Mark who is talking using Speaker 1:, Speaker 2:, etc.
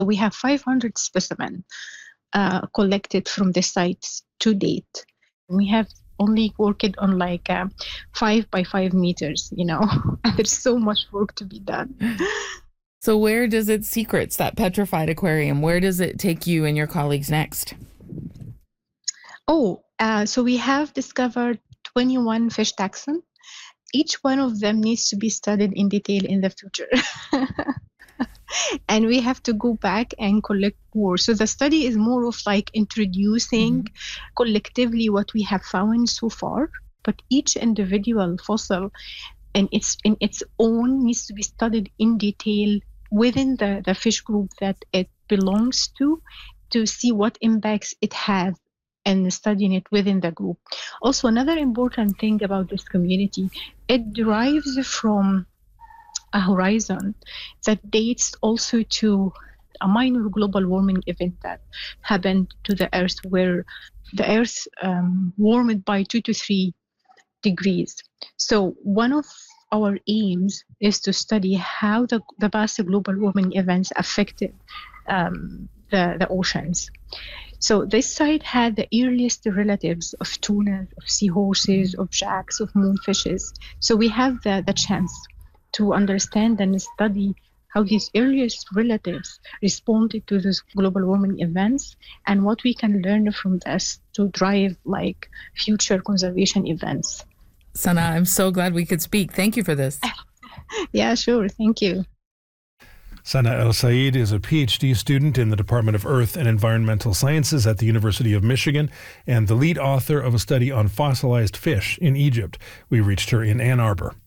Speaker 1: We have 500 specimens collected from the sites to date. We have only worked on 5 by 5 meters, and there's so much work to be done.
Speaker 2: So where does its secrets, that petrified aquarium, where does it take you and your colleagues next?
Speaker 1: So we have discovered 21 fish taxons. Each one of them needs to be studied in detail in the future. And we have to go back and collect more. So the study is more of introducing collectively what we have found so far, but each individual fossil in its own needs to be studied in detail within the fish group that it belongs to see what impacts it has, and studying it within the group. Also, another important thing about this community, it derives from a horizon that dates also to a minor global warming event that happened to the Earth, where the Earth warmed by 2 to 3 degrees. So one of our aims is to study how the past global warming events affected the oceans. So this site had the earliest relatives of tunas, of seahorses, of jacks, of moonfishes. So we have the chance to understand and study how these earliest relatives responded to these global warming events and what we can learn from this to drive future conservation events.
Speaker 2: Sana, I'm so glad we could speak. Thank you for this.
Speaker 1: Yeah, sure. Thank you.
Speaker 3: Sana El-Said is a PhD student in the Department of Earth and Environmental Sciences at the University of Michigan and the lead author of a study on fossilized fish in Egypt. We reached her in Ann Arbor.